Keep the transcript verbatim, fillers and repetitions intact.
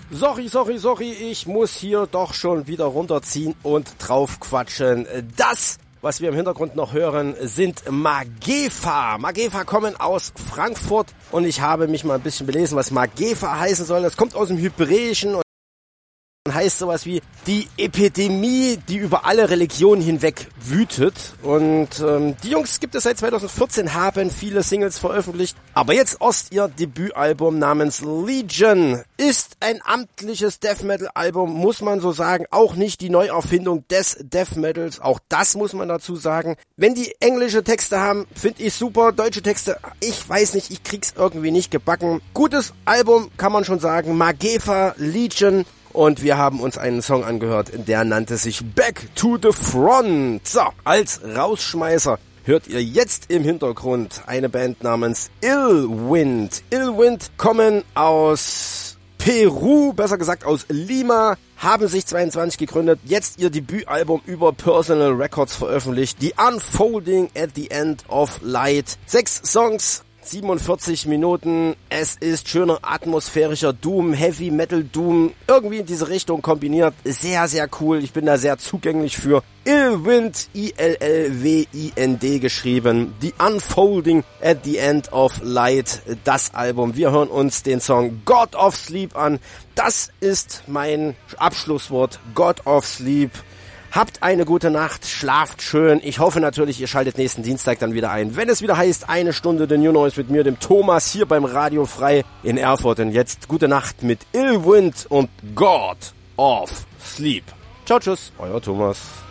Sorry, sorry, sorry, ich muss hier doch schon wieder runterziehen und drauf quatschen. Das, was wir im Hintergrund noch hören, sind Magefa. Magefa kommen aus Frankfurt und ich habe mich mal ein bisschen belesen, was Magefa heißen soll. Das kommt aus dem Hebräischen und heißt sowas wie die Epidemie, die über alle Religionen hinweg wütet. Und ähm, die Jungs gibt es seit zweitausendvierzehn, haben viele Singles veröffentlicht. Aber jetzt erst ihr Debütalbum namens Legion. Ist ein amtliches Death Metal Album, muss man so sagen. Auch nicht die Neuerfindung des Death Metals. Auch das muss man dazu sagen. Wenn die englische Texte haben, finde ich super. Deutsche Texte, ich weiß nicht, ich krieg's irgendwie nicht gebacken. Gutes Album, kann man schon sagen. Magefa, Legion. Und wir haben uns einen Song angehört, der nannte sich Back to the Front. So, als Rausschmeißer hört ihr jetzt im Hintergrund eine Band namens Illwind. Illwind kommen aus Peru, besser gesagt aus Lima, haben sich zweiundzwanzig gegründet, jetzt ihr Debütalbum über Personal Records veröffentlicht, The Unfolding at the End of Light. Sechs Songs, siebenundvierzig Minuten, es ist schöner atmosphärischer Doom, Heavy Metal Doom, irgendwie in diese Richtung kombiniert, sehr, sehr cool, ich bin da sehr zugänglich für. Illwind, I L L W I N D geschrieben, The Unfolding at the End of Light, das Album. Wir hören uns den Song God of Sleep an, das ist mein Abschlusswort, God of Sleep. Habt eine gute Nacht, schlaft schön. Ich hoffe natürlich, ihr schaltet nächsten Dienstag dann wieder ein, wenn es wieder heißt, eine Stunde The New Noise mit mir, dem Thomas, hier beim Radio Frei in Erfurt. Und jetzt gute Nacht mit Illwind und God of Sleep. Ciao, tschüss, euer Thomas.